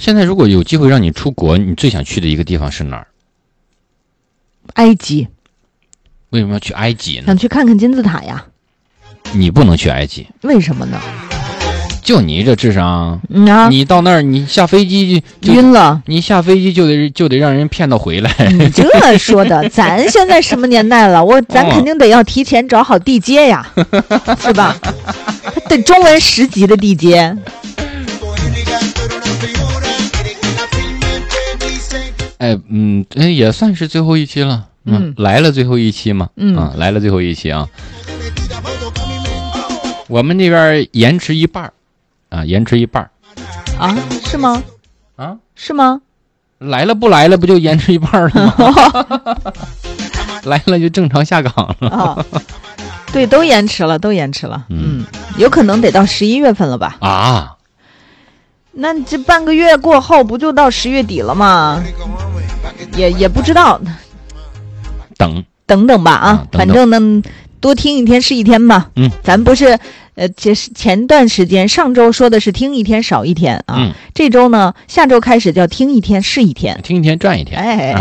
现在如果有机会让你出国，你最想去的一个地方是哪儿？ 埃及。 为什么要去埃及呢？ 想去看看金字塔呀。 你不能去埃及。 为什么呢？ 就你这智商，你到那儿你下飞机就晕了， 你下飞机就得让人骗到回来。 你这说的，咱现在什么年代了？咱肯定得要提前找好地接呀，是吧？得中文10级的地接。 也算是最后一期了。来了最后一期嘛。来了最后一期啊。我们这边延迟一半延迟一半啊？是吗？ 啊？ 是吗？ 来了不来了不就延迟一半了吗？来了就正常下岗了。 对，都延迟了。有可能得到11月份了吧？ 啊？ 那这半个月过后不就到10月底了吗？也不知道，等等吧啊，反正呢，多听一天是一天吧。咱不是前段时间上周说的是听一天少一天啊。这周呢，下周开始叫听一天是一天， 听一天赚一天。